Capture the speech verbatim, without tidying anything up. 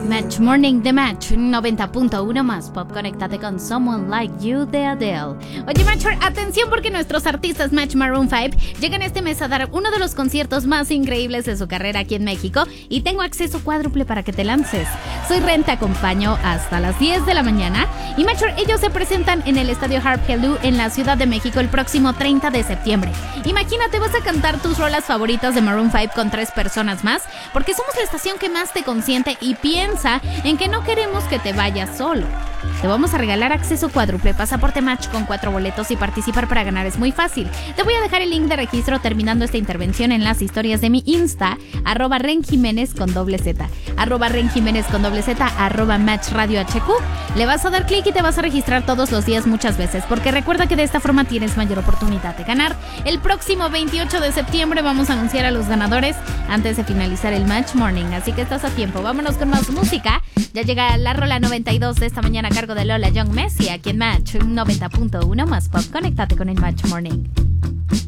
Match Morning de Match noventa punto uno más pop. Conéctate con Someone Like You de Adele. Oye, Matcher, atención porque nuestros artistas Match Maroon cinco llegan este mes a dar uno de los conciertos más increíbles de su carrera aquí en México y tengo acceso cuádruple para que te lances. Soy Ren, te acompaño hasta las diez de la mañana y Matcher, ellos se presentan en el estadio Harp Hello en la Ciudad de México el próximo treinta de septiembre. Imagínate, vas a cantar tus rolas favoritas de Maroon cinco con tres personas más porque somos la estación que más te consiente y piensa en que no queremos que te vayas solo. Te vamos a regalar acceso cuádruple, pasaporte Match con cuatro boletos y participar para ganar es muy fácil. Te voy a dejar el link de registro terminando esta intervención en las historias de mi Insta, arroba Ren Jiménez con doble Z, arroba Ren Jiménez con doble Z, arroba Match Radio H Q. Le vas a dar clic y te vas a registrar todos los días muchas veces, porque recuerda que de esta forma tienes mayor oportunidad de ganar. El próximo veintiocho de septiembre vamos a anunciar a los ganadores antes de finalizar el Match Morning, así que estás a tiempo. Vámonos con más música. Ya llega la rola noventa y dos de esta mañana a cargo de Lola Young Messi aquí en Match noventa punto uno más pop. Conéctate con el Match Morning.